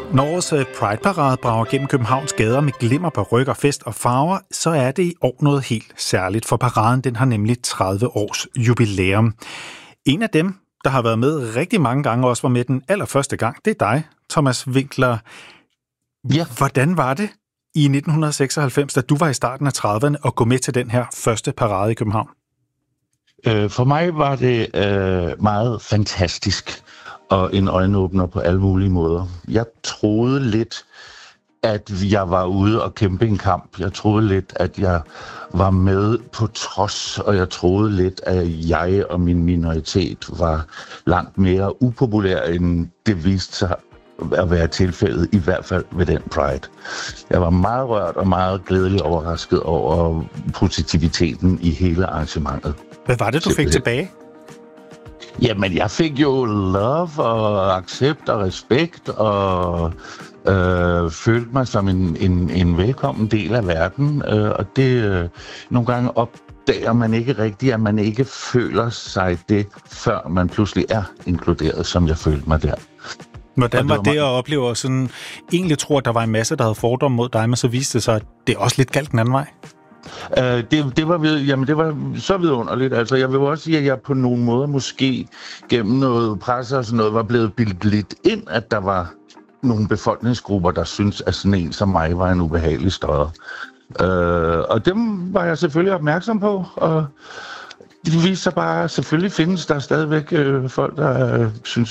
Når årets Pride-parade brager gennem Københavns gader med glimmer på ryg og fest og farver, så er det i år noget helt særligt, for paraden den har nemlig 30 års jubilæum. En af dem, der har været med rigtig mange gange, og også var med den allerførste gang, det er dig, Thomas Winkler. Ja. Hvordan var det i 1996, da du var i starten af 30'erne, at gå med til den her første parade i København? For mig var det meget fantastisk og en øjenåbner på alle mulige måder. Jeg troede lidt, at jeg var ude og kæmpe en kamp. Jeg troede lidt, at jeg var med på trods, og jeg troede lidt, at jeg og min minoritet var langt mere upopulær, end det viste sig at være tilfældet, i hvert fald ved den Pride. Jeg var meget rørt og meget glædelig overrasket over positiviteten i hele arrangementet. Hvad var det, du fik tilbage? Jamen, jeg fik jo love og accept og respekt og følte mig som en velkommen del af verden. Og det nogle gange opdager man ikke rigtigt, at man ikke føler sig det, før man pludselig er inkluderet, som jeg følte mig der. Hvordan var det at opleve, at sådan egentlig tror, at der var en masse, der havde fordomme mod dig, men så viste det sig, at det også lidt galt den anden vej? Det var så vidunderligt. Altså, jeg vil også sige, at jeg på nogle måder måske gennem noget pres og sådan noget var blevet bildet lidt ind, at der var nogle befolkningsgrupper, der synes, at sådan en som mig var en ubehagelig støder. Og dem var jeg selvfølgelig opmærksom på, og det viste sig bare, at selvfølgelig findes der stadigvæk folk, der synes,